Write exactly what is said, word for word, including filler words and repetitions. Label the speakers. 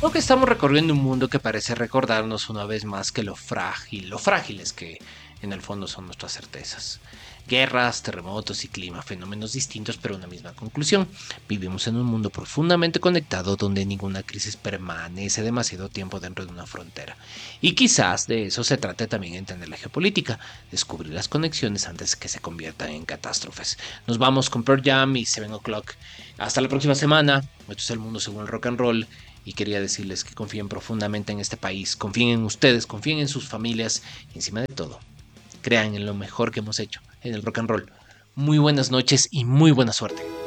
Speaker 1: o que estamos recorriendo un mundo que parece recordarnos una vez más que lo frágil, lo frágiles que en el fondo son nuestras certezas. Guerras, terremotos y clima, fenómenos distintos pero una misma conclusión. Vivimos en un mundo profundamente conectado donde ninguna crisis permanece demasiado tiempo dentro de una frontera. Y quizás de eso se trate también entender la geopolítica, descubrir las conexiones antes que se conviertan en catástrofes. Nos vamos con Pearl Jam y Seven O'Clock. Hasta la próxima semana. Esto es el mundo según el rock and roll. Y quería decirles que confíen profundamente en este país, confíen en ustedes, confíen en sus familias y encima de todo, crean en lo mejor que hemos hecho en el rock and roll. Muy buenas noches y muy buena suerte.